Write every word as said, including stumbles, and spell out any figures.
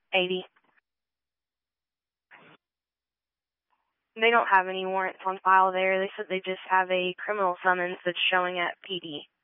eighty. They don't have any warrants on file there. They said they just have a criminal summons that's showing at P D.